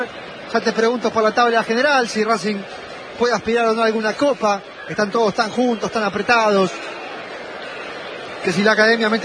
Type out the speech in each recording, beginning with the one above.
Ya te pregunto por la tabla general si Racing puede aspirar o no a alguna copa. Están todos tan juntos, tan apretados, que si la academia mete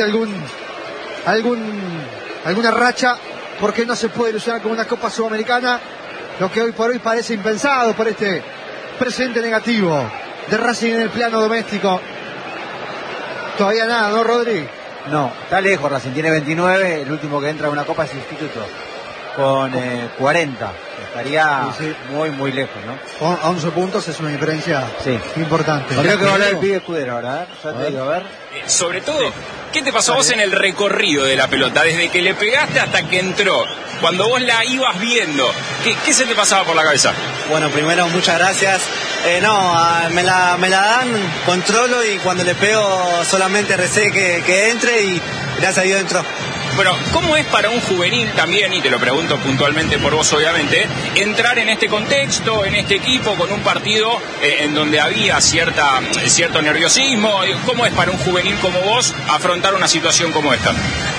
alguna racha, ¿por qué no se puede ilusionar con una Copa Sudamericana? Lo que hoy por hoy parece impensado por este presente negativo de Racing en el plano doméstico. Todavía nada, ¿no, Rodri? No, está lejos Racing, tiene 29, el último que entra a una Copa es Instituto, con 40. Estaría muy lejos, ¿no? A 11 puntos es una diferencia importante. Creo que va a hablar el pibe Escudero ahora, ya te digo, a ver. Sobre todo, ¿qué te pasó a vos en el recorrido de la pelota? Desde que le pegaste hasta que entró, cuando vos la ibas viendo, ¿qué se te pasaba por la cabeza? Bueno, primero, muchas gracias. Me la dan, controlo y cuando le pego solamente recé que entre y gracias a Dios entró. Bueno, ¿cómo es para un juvenil también, y te lo pregunto puntualmente por vos obviamente, entrar en este contexto, en este equipo, con un partido en donde había cierto nerviosismo? ¿Cómo es para un juvenil como vos afrontar una situación como esta?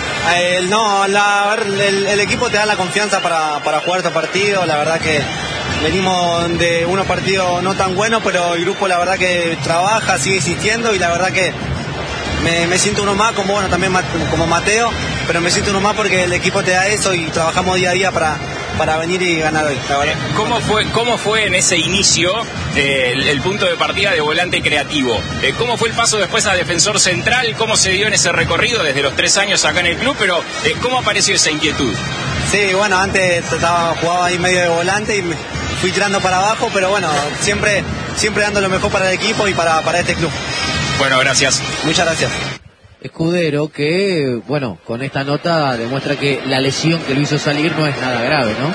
El equipo te da la confianza para jugar estos partidos. La verdad que venimos de unos partidos no tan buenos, pero el grupo la verdad que trabaja, sigue existiendo y la verdad que me siento uno más, también como Mateo, pero me siento uno más porque el equipo te da eso y trabajamos día a día para venir y ganar hoy, la verdad. ¿Cómo fue en ese inicio el punto de partida de volante creativo? ¿Cómo fue el paso después a defensor central? ¿Cómo se dio en ese recorrido desde los 3 años acá en el club? Pero ¿cómo apareció esa inquietud? Sí, bueno, antes jugaba ahí medio de volante y me fui tirando para abajo, pero bueno, siempre dando lo mejor para el equipo y para este club. Bueno, gracias. Muchas gracias. Escudero que, bueno, con esta nota demuestra que la lesión que lo hizo salir no es nada grave, ¿no?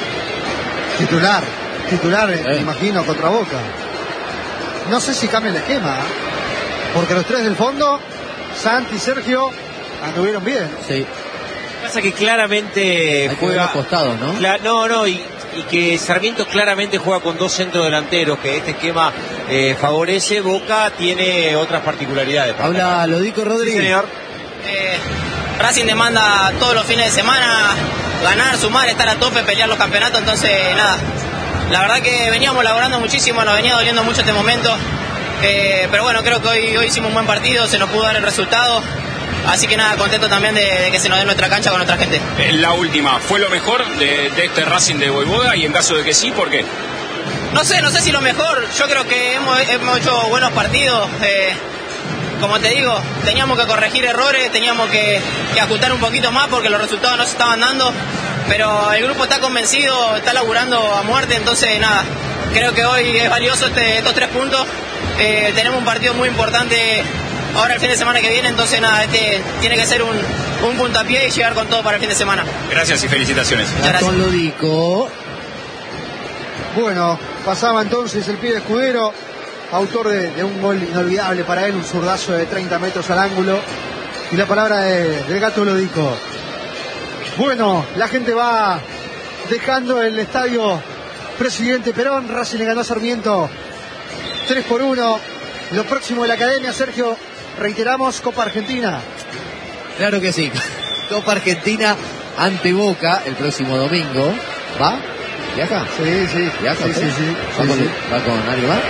Titular, me imagino, contra Boca. No sé si cambia el esquema, porque los 3 del fondo, Santi y Sergio, anduvieron bien. Sí. Pasa que claramente juega costados, ¿no? Y que Sarmiento claramente juega con 2 centros delanteros, que este esquema favorece. Boca tiene otras particularidades. Habla Lodico Rodríguez. Sí, señor. Racing demanda todos los fines de semana ganar, sumar, estar a tope, pelear los campeonatos, entonces nada, la verdad que veníamos laborando muchísimo, nos venía doliendo mucho este momento, pero bueno, creo que hoy hicimos un buen partido, se nos pudo dar el resultado. Así que nada, contento también de que se nos dé nuestra cancha con nuestra gente. La última, ¿fue lo mejor de este Racing de Voivoda? Y en caso de que sí, ¿por qué? No sé si lo mejor. Yo creo que hemos hecho buenos partidos. Como te digo, teníamos que corregir errores, teníamos que ajustar un poquito más porque los resultados no se estaban dando. Pero el grupo está convencido, está laburando a muerte, entonces nada. Creo que hoy es valioso estos 3 puntos. Tenemos un partido muy importante ahora el fin de semana que viene, entonces nada, tiene que ser un puntapié y llegar con todo para el fin de semana. Gracias y felicitaciones. Gastón Lodico. Bueno, pasaba entonces el pibe Escudero, autor de un gol inolvidable para él, un zurdazo de 30 metros al ángulo, y la palabra del gato Lodico. Bueno, la gente va dejando el estadio Presidente Perón. Racing le ganó a Sarmiento 3-1. Lo próximo de la academia, Sergio, reiteramos, Copa Argentina. Claro que sí. Copa Argentina ante Boca el próximo domingo. ¿Va? ¿Viaja? Sí. ¿Viaja? ¿Va con alguien más?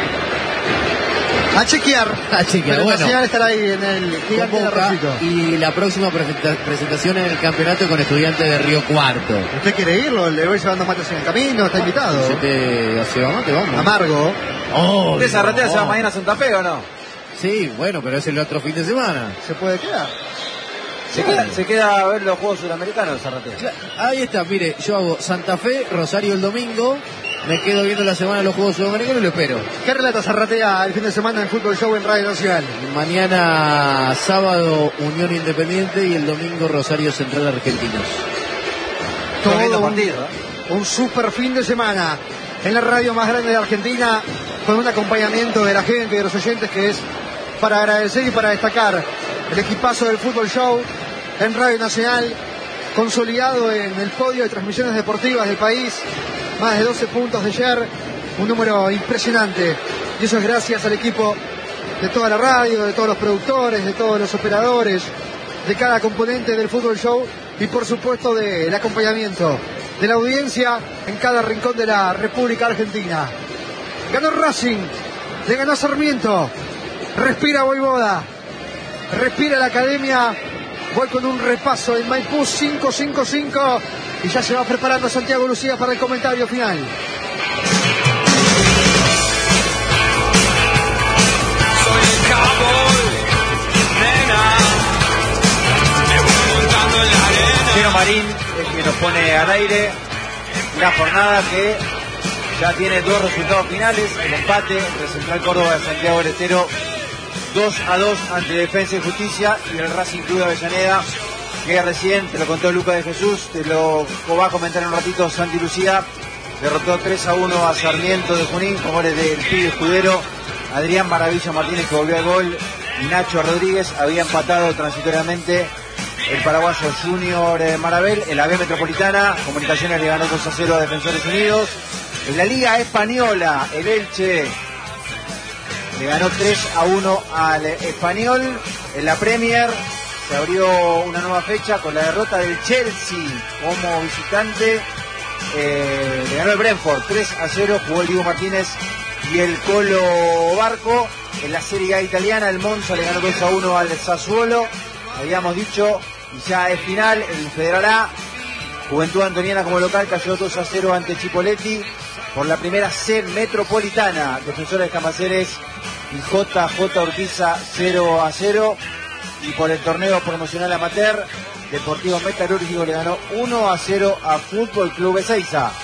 A chequear. Pero bueno. Nacional estará ahí en el Gigante de Rosito. Y la próxima presentación en el campeonato con Estudiantes de Río Cuarto. ¿Usted quiere irlo? Le voy llevando mates en el camino, está invitado. ¿Se va mate? Vamos. Amargo. ¿Usted Zarratea se va mañana a Santa Fe o no? Sí, bueno, pero es el otro fin de semana. ¿Se puede quedar? Se queda a ver los Juegos Sudamericanos, Zarratea. Ahí está, mire, yo hago Santa Fe, Rosario el domingo, me quedo viendo la semana los Juegos Sudamericanos y lo espero. ¿Qué relata Zarratea el fin de semana en Fútbol Show en Radio Nacional? Mañana sábado Unión Independiente y el domingo Rosario Central Argentinos. Todo un super fin de semana en la radio más grande de Argentina, con un acompañamiento de la gente y de los oyentes que es para agradecer y para destacar. El equipazo del Fútbol Show en Radio Nacional, consolidado en el podio de transmisiones deportivas del país, más de 12 puntos de ayer, un número impresionante, y eso es gracias al equipo de toda la radio, de todos los productores, de todos los operadores, de cada componente del Fútbol Show y por supuesto del acompañamiento de la audiencia en cada rincón de la República Argentina. Ganó Racing, le ganó Sarmiento, respira Voivoda, respira la academia. Voy con un repaso en Maipú 5-5-5 y ya se va preparando Santiago Lucía para el comentario final. Chino Marín, el que nos pone al aire la jornada que ya tiene 2 resultados finales: el empate entre Central Córdoba y Santiago del Estero 2-2 ante Defensa y Justicia, y el Racing Club de Avellaneda, que recién te lo contó Lucas de Jesús, te lo va a comentar en un ratito Santi Lucía, derrotó 3-1 a Sarmiento de Junín con goles del pibe Escudero, Adrián Maravilla Martínez, que volvió al gol, y Nacho Rodríguez. Había empatado transitoriamente el paraguayo Junior Marabel. En la B Metropolitana, Comunicaciones le ganó 2-0 a Defensores Unidos. En la Liga Española, el Elche le ganó 3-1 al Español. En la Premier se abrió una nueva fecha con la derrota del Chelsea como visitante. Le ganó el Brentford 3-0, jugó el Diego Martínez y el Colo Barco. En la Serie A italiana, el Monza le ganó 2-1 al Sassuolo. Habíamos dicho, y ya es final, el Federal A, Juventud Antoniana como local cayó 2-0 ante Chipolletti. Por la primera C Metropolitana, Defensores Camaceres y JJ Urquiza 0-0. Y por el torneo promocional amateur, Deportivo Metalúrgico le ganó 1-0 a Fútbol Club Ezeiza.